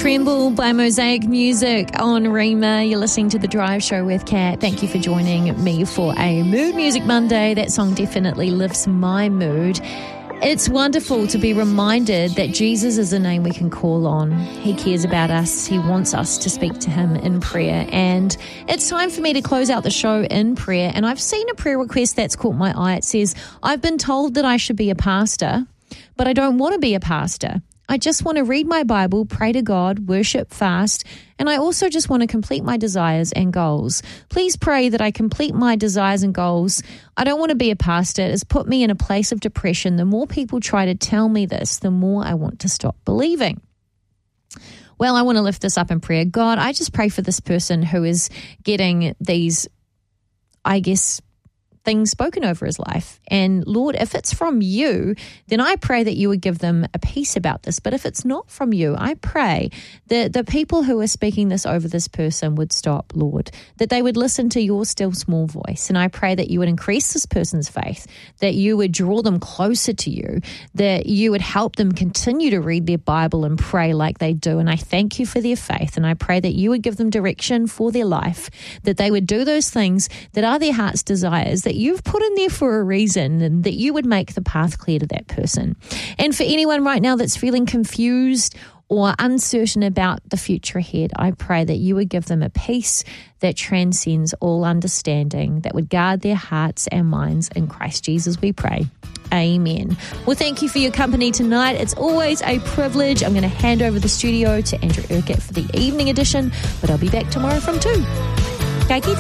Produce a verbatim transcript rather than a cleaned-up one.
Tremble by Mosaic Music on Rima. You're listening to The Drive Show with Kat. Thank you for joining me for a Mood Music Monday. That song definitely lifts my mood. It's wonderful to be reminded that Jesus is a name we can call on. He cares about us. He wants us to speak to him in prayer. And it's time for me to close out the show in prayer. And I've seen a prayer request that's caught my eye. It says, I've been told that I should be a pastor, but I don't want to be a pastor. I just want to read my Bible, pray to God, worship, fast, and I also just want to complete my desires and goals. Please pray that I complete my desires and goals. I don't want to be a pastor. It has put me in a place of depression. The more people try to tell me this, the more I want to stop believing. Well, I want to lift this up in prayer. God, I just pray for this person who is getting these, I guess, things spoken over his life. And Lord, if it's from you, then I pray that you would give them a peace about this. But if it's not from you, I pray that the people who are speaking this over this person would stop, Lord, that they would listen to your still small voice. And I pray that you would increase this person's faith, that you would draw them closer to you, that you would help them continue to read their Bible and pray like they do. And I thank you for their faith. And I pray that you would give them direction for their life, that they would do those things that are their heart's desires, that you've put in there for a reason, and that you would make the path clear to that person. And for anyone right now that's feeling confused or uncertain about the future ahead, I pray that you would give them a peace that transcends all understanding, that would guard their hearts and minds. In Christ Jesus we pray. Amen. Well, thank you for your company tonight. It's always a privilege. I'm going to hand over the studio to Andrew Urquhart for the evening edition, but I'll be back tomorrow from two. Ka kite.